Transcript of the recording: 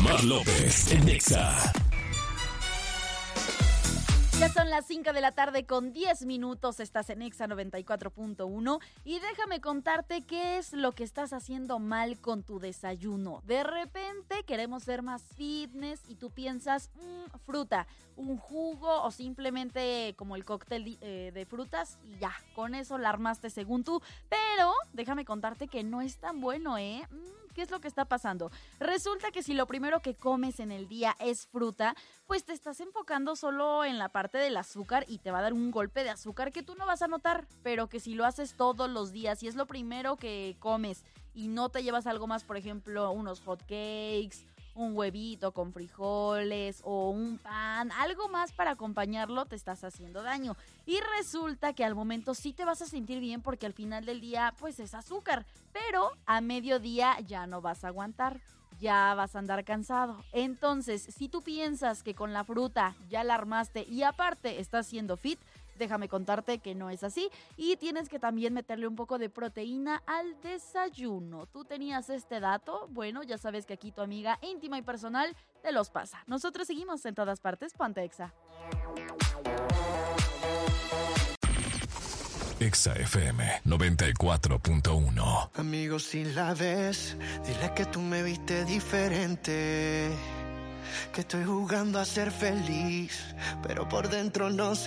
Omar López en Exa. Ya son las 5 de la tarde con 10 minutos, estás en Exa 94.1 y déjame contarte qué es lo que estás haciendo mal con tu desayuno. De repente queremos ser más fitness y tú piensas, fruta, un jugo o simplemente como el cóctel de frutas y ya, con eso la armaste según tú. Pero déjame contarte que no es tan bueno, ¿eh? ¿Qué es lo que está pasando? Resulta que si lo primero que comes en el día es fruta, pues te estás enfocando solo en la parte del azúcar y te va a dar un golpe de azúcar que tú no vas a notar, pero que si lo haces todos los días y es lo primero que comes y no te llevas algo más, por ejemplo, unos hot cakes, un huevito con frijoles o un pan, algo más para acompañarlo, te estás haciendo daño. Y resulta que al momento sí te vas a sentir bien porque al final del día pues es azúcar, pero a mediodía ya no vas a aguantar. Ya vas a andar cansado. Entonces, si tú piensas que con la fruta ya la armaste y aparte estás siendo fit, déjame contarte que no es así y tienes que también meterle un poco de proteína al desayuno. ¿Tú tenías este dato? Bueno, ya sabes que aquí tu amiga íntima y personal te los pasa. Nosotros seguimos en todas partes, ponte Exa. Exa FM 94.1. Amigos, si la ves, dile que tú me viste diferente, que estoy jugando a ser feliz, pero por dentro no sé.